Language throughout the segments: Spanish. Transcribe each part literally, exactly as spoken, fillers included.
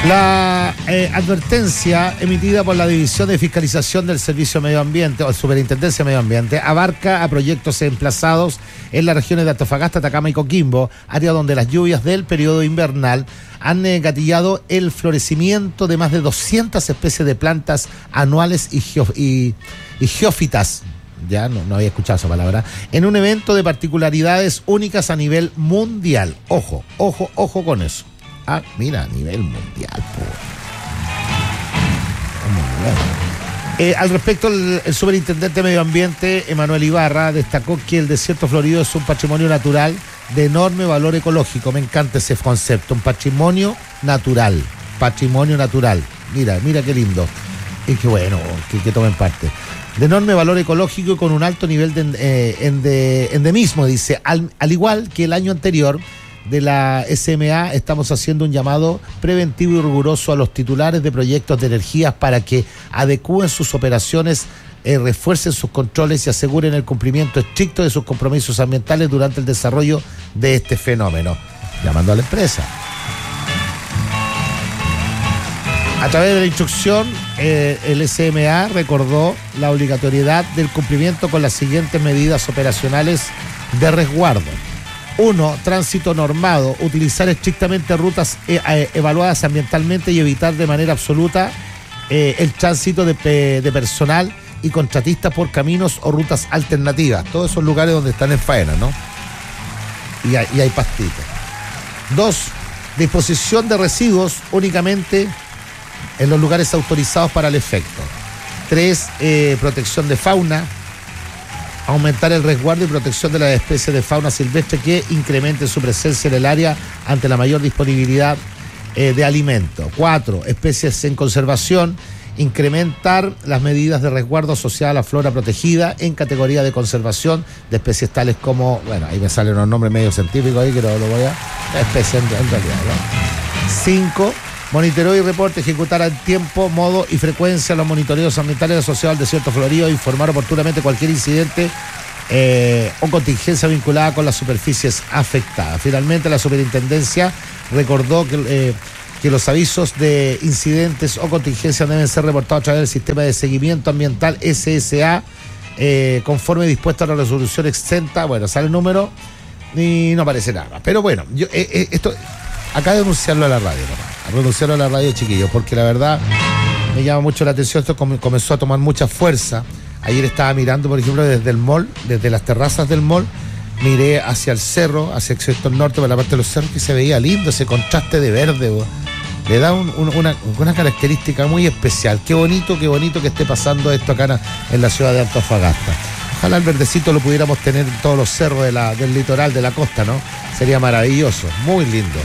La eh, advertencia emitida por la División de Fiscalización del Servicio Medio Ambiente o Superintendencia de Medio Ambiente abarca a proyectos emplazados en las regiones de Antofagasta, Atacama y Coquimbo, área donde las lluvias del periodo invernal han eh, gatillado el florecimiento de más de doscientas especies de plantas anuales y, geo, y, y geófitas. Ya no, no había escuchado esa palabra, en un evento de particularidades únicas a nivel mundial. Ojo, ojo, ojo con eso. Ah, mira, a nivel mundial. Eh, al respecto, el, el superintendente de Medio Ambiente, Emanuel Ibarra, destacó que el desierto florido es un patrimonio natural de enorme valor ecológico. Me encanta ese concepto, un patrimonio natural. Patrimonio natural. Mira, mira qué lindo. Y qué bueno que, que tomen parte. De enorme valor ecológico y con un alto nivel de eh, ende, endemismo, dice. Al, al igual que el año anterior, de la S M A estamos haciendo un llamado preventivo y riguroso a los titulares de proyectos de energías para que adecúen sus operaciones, eh, refuercen sus controles y aseguren el cumplimiento estricto de sus compromisos ambientales durante el desarrollo de este fenómeno. Llamando a la empresa. A través de la instrucción, eh, el S M A recordó la obligatoriedad del cumplimiento con las siguientes medidas operacionales de resguardo. Uno, tránsito normado, utilizar estrictamente rutas eh, eh, evaluadas ambientalmente y evitar de manera absoluta eh, el tránsito de, de personal y contratistas por caminos o rutas alternativas. Todos esos lugares donde están en faena, ¿no? Y hay, y hay pastitas. Dos, disposición de residuos únicamente en los lugares autorizados para el efecto. Tres, eh, protección de fauna. Aumentar el resguardo y protección de las especies de fauna silvestre que incrementen su presencia en el área ante la mayor disponibilidad eh, de alimentos. Cuatro, especies en conservación. Incrementar las medidas de resguardo asociadas a la flora protegida en categoría de conservación de especies tales como, bueno, ahí me salen unos nombres medio científicos ahí que lo, lo voy a... especies en, en realidad, ¿no? Cinco, monitoreo y reporte, ejecutar al tiempo, modo y frecuencia los monitoreos ambientales asociados al desierto florido, informar oportunamente cualquier incidente eh, o contingencia vinculada con las superficies afectadas. Finalmente, la superintendencia recordó que, eh, que los avisos de incidentes o contingencias deben ser reportados a través del sistema de seguimiento ambiental S S A, eh, conforme dispuesto a la resolución exenta. Bueno, sale el número y no aparece nada. Pero bueno, yo eh, eh, esto... acá de denunciarlo a la radio, nomás. A denunciarlo a la radio, chiquillos, porque la verdad me llama mucho la atención. Esto comenzó a tomar mucha fuerza. Ayer estaba mirando, por ejemplo, desde el mall, desde las terrazas del mall, miré hacia el cerro, hacia el sector norte, por la parte de los cerros, que se veía lindo ese contraste de verde, bo. Le da un, un, una, una característica muy especial. Qué bonito, qué bonito que esté pasando esto acá en la ciudad de Antofagasta. Ojalá el verdecito lo pudiéramos tener en todos los cerros de la, del litoral, de la costa, ¿no? Sería maravilloso, muy lindo.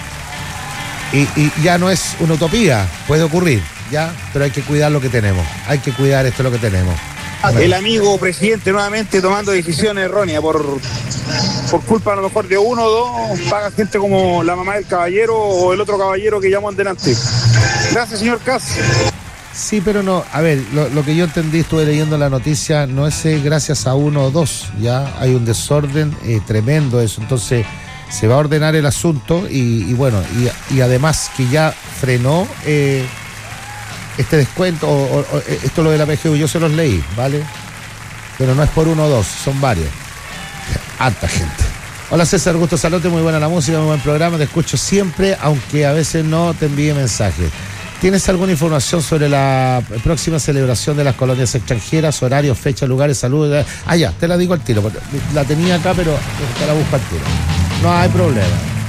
Y, y ya no es una utopía, puede ocurrir, ya, pero hay que cuidar lo que tenemos, hay que cuidar esto lo que tenemos. El amigo presidente nuevamente tomando decisiones erróneas por, por culpa a lo mejor de uno o dos, paga gente como la mamá del caballero o el otro caballero que llamó en delante. Gracias, señor Kass. Sí, pero no, a ver, lo, lo que yo entendí, estuve leyendo la noticia, no es eh, gracias a uno o dos, ya hay un desorden eh, tremendo eso, entonces se va a ordenar el asunto y, y bueno, y, y además que ya frenó eh, este descuento, o, o, o, esto lo de la P G U, yo se los leí, ¿vale? Pero no es por uno o dos, son varios. Harta gente. Hola César, gusto saludarte, muy buena la música, muy buen programa, te escucho siempre, aunque a veces no te envíe mensajes. ¿Tienes alguna información sobre la próxima celebración de las colonias extranjeras, horarios, fechas, lugares, salud? Ah, ya, te la digo al tiro, la tenía acá, pero te la busco al tiro. No hay problema.